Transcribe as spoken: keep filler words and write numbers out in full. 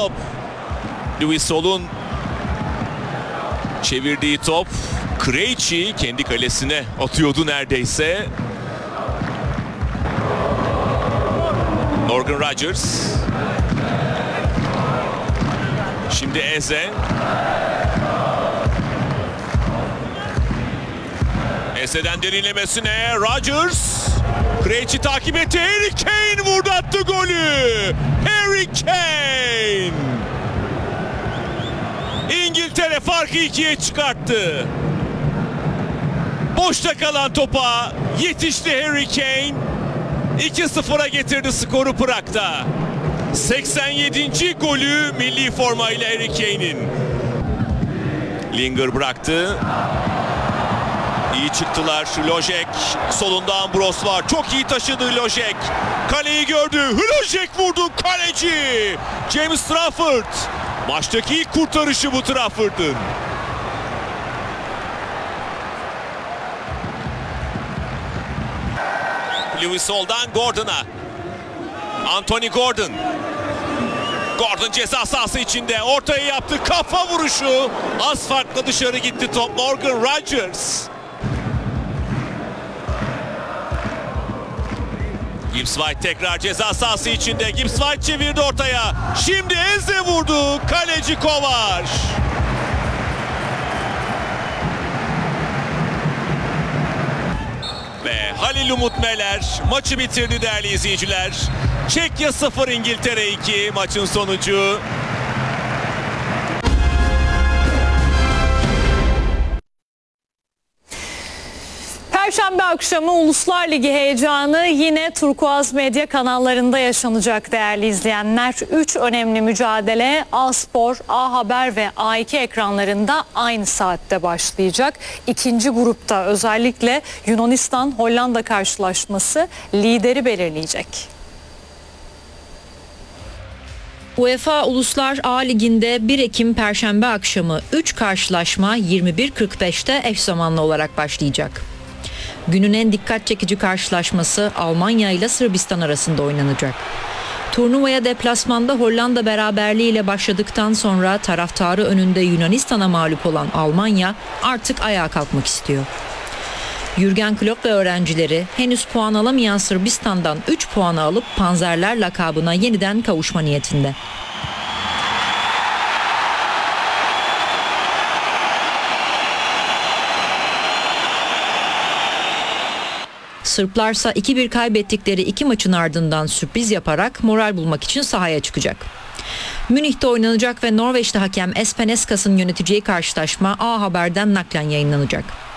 top. Louis Sol'un çevirdiği top. Krejci kendi kalesine atıyordu neredeyse. Morgan Rogers. Şimdi Eze. Eze'den derinlemesine Rogers. Krejci takip etti. Harry Kane vurdu, attı golü. Harry Kane. İngiltere farkı ikiye çıkarttı. Boşta kalan topa yetişti Harry Kane. iki sıfıra getirdi skoru Prag'da. seksen yedinci golü milli formayla Harry Kane'in. Linger bıraktı. İyi çıktılar. Lojek solunda, Ambros var. Çok iyi taşıdı Lojek. Kaleyi gördü. Lojek vurdu. Kaleci James Trafford. Maçtaki ilk kurtarışı bu Trafford'ın. Louis soldan Gordon'a. Anthony Gordon. Gordon ceza sahası içinde. Ortaya yaptı. Kafa vuruşu. Az farkla dışarı gitti top. Morgan Rogers. Gibbs White tekrar ceza sahası içinde. Gibbs White çevirdi ortaya. Şimdi Eze vurdu. Kaleci Kovac. Ve Halil Umut Meler maçı bitirdi değerli izleyiciler. Çekya sıfır, İngiltere iki maçın sonucu. Perşembe akşamı Uluslar Ligi heyecanı yine Turkuaz Medya kanallarında yaşanacak değerli izleyenler. Üç önemli mücadele A Spor, A Haber ve A iki ekranlarında aynı saatte başlayacak. İkinci grupta özellikle Yunanistan-Hollanda karşılaşması lideri belirleyecek. UEFA Uluslar A Ligi'nde bir Ekim Perşembe akşamı üç karşılaşma yirmi bir kırk beşte eş zamanlı olarak başlayacak. Günün en dikkat çekici karşılaşması Almanya ile Sırbistan arasında oynanacak. Turnuvaya deplasmanda Hollanda beraberliği ile başladıktan sonra taraftarı önünde Yunanistan'a mağlup olan Almanya artık ayağa kalkmak istiyor. Jürgen Klopp ve öğrencileri henüz puan alamayan Sırbistan'dan üç puanı alıp Panzerler lakabına yeniden kavuşma niyetinde. Sırplarsa iki bir kaybettikleri iki maçın ardından sürpriz yaparak moral bulmak için sahaya çıkacak. Münih'te oynanacak ve Norveçli hakem Espen Eskas'ın yöneteceği karşılaşma A Haber'den naklen yayınlanacak.